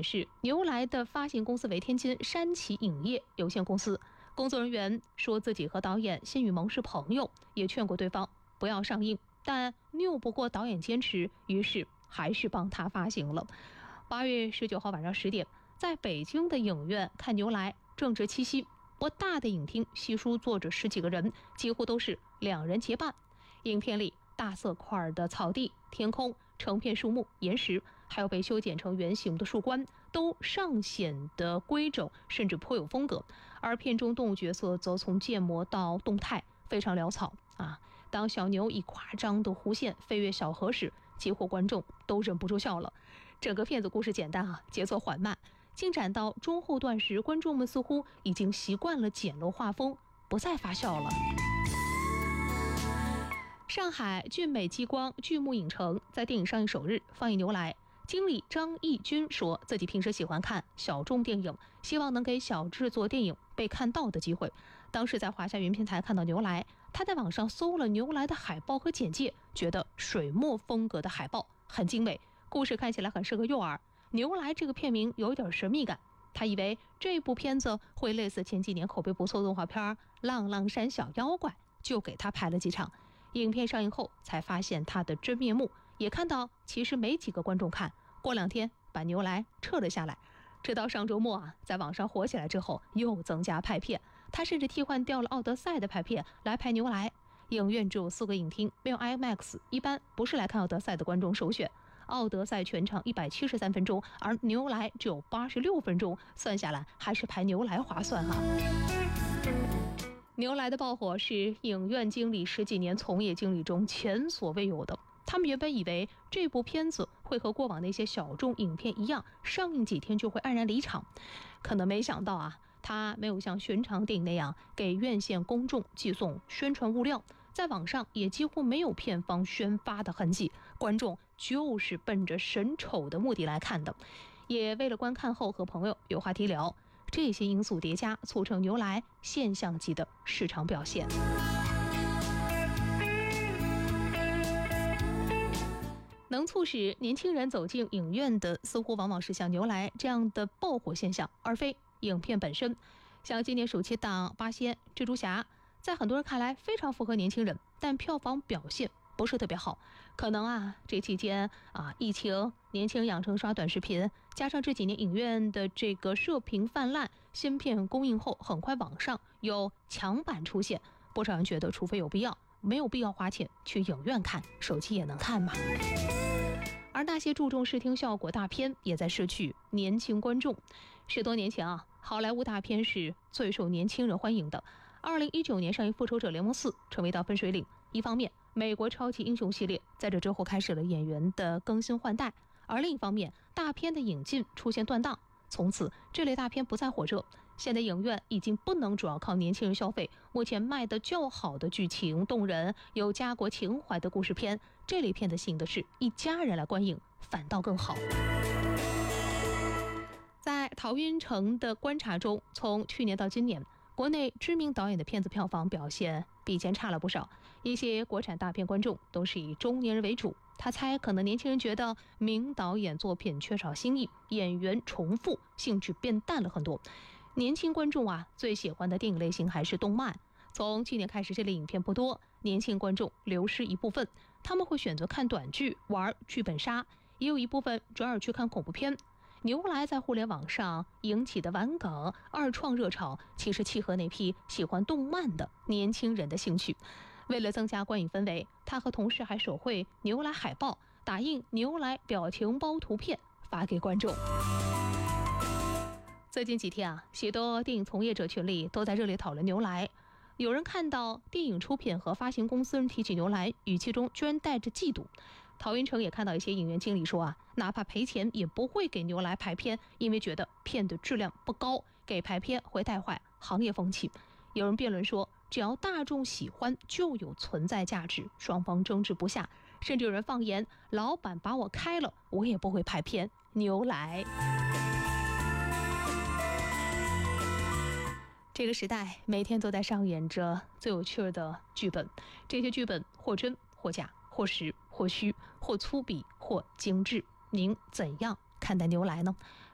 示，牛来的发行公司为天津山崎影业有限公司。工作人员说自己和导演辛雨萌是朋友，也劝过对方不要上映，但拗不过导演坚持，于是还是帮他发行了。8月19号晚上10点，在北京的影院看《牛来》，正值七夕，不大的影厅稀疏坐着10几个人，几乎都是2人结伴。影片里大色块的草地、天空、成片树木、岩石，还有被修剪成圆形的树冠，都尚显得规整，甚至颇有风格。而片中动物角色则从建模到动态非常潦草啊！当小牛以夸张的弧线飞越小河时，几乎观众都忍不住笑了。整个片子故事简单节奏缓慢，进展到中后段时，观众们似乎已经习惯了简陋画风，不再发笑了。上海俊美激光巨幕影城在电影上映首日放映《牛来》，经理张义军说自己平时喜欢看小众电影，希望能给小制作电影被看到的机会。当时在华夏云平台看到《牛来》，他在网上搜了《牛来》的海报和简介，觉得水墨风格的海报很精美，故事看起来很适合幼儿。《牛来》这个片名有一点神秘感，他以为这部片子会类似前几年口碑不错的动画片《浪浪山小妖怪》，就给他拍了几场。影片上映后才发现他的真面目，也看到其实没几个观众看，过2天把《牛来》撤了下来。直到上周末在网上火起来之后，又增加拍片，他甚至替换掉了奥德赛的拍片来拍《牛来》。影院只有4个影厅，没有 IMAX， 一般不是来看奥德赛的观众首选。奥德赛全长173分钟，而《牛来》只有86分钟，算下来还是拍《牛来》划算牛来的爆火是影院经理10几年从业经历中前所未有的。他们原本以为这部片子会和过往那些小众影片一样，上映几天就会黯然离场，可能没想到他没有像寻常电影那样给院线公众寄送宣传物料，在网上也几乎没有片方宣发的痕迹，观众就是奔着审丑的目的来看的，也为了观看后和朋友有话题聊。这些因素叠加，促成牛来现象级的市场表现。能促使年轻人走进影院的，似乎往往是像牛来这样的爆火现象，而非影片本身。像今年暑期档《八仙》《蜘蛛侠》，在很多人看来非常符合年轻人，但票房表现不是特别好。可能这期间疫情，年轻人养成刷短视频，加上这几年影院的这个射频泛滥，新片公映后很快网上有强版出现，不少人觉得除非有必要，没有必要花钱去影院看，手机也能看嘛。而那些注重视听效果大片也在失去年轻观众。10多年前好莱坞大片是最受年轻人欢迎的。2019年上映《复仇者联盟4》成为一道分水岭。一方面，美国超级英雄系列在这之后开始了演员的更新换代，而另一方面，大片的引进出现断档，从此这类大片不再火热。现在影院已经不能主要靠年轻人消费，目前卖的较好的剧情动人、有家国情怀的故事片，这类片子吸引的是一家人来观影，反倒更好。在陶云成的观察中，从去年到今年，国内知名导演的片子票房表现比以前差了不少，一些国产大片观众都是以中年人为主。他猜可能年轻人觉得名导演作品缺少新意，演员重复，兴趣变淡了很多。年轻观众最喜欢的电影类型还是动漫。从去年开始，这类影片不多，年轻观众流失一部分，他们会选择看短剧、玩剧本杀，也有一部分转而去看恐怖片。牛来在互联网上引起的玩梗、二创热潮，其实契合那批喜欢动漫的年轻人的兴趣。为了增加观影氛围，他和同事还手绘牛来海报，打印牛来表情包图片发给观众。最近几天许多电影从业者群里都在热烈讨论牛来。有人看到电影出品和发行公司人提起牛来，语气中居然带着嫉妒。陶云成也看到一些影院经理说哪怕赔钱也不会给牛来排片，因为觉得片的质量不高，给排片会带坏行业风气。有人辩论说，只要大众喜欢就有存在价值，双方争执不下，甚至有人放言，老板把我开了，我也不会排片牛来。这个时代每天都在上演着最有趣的剧本，这些剧本或真或假，或实或虚，或粗鄙或精致。您怎样看待牛来呢？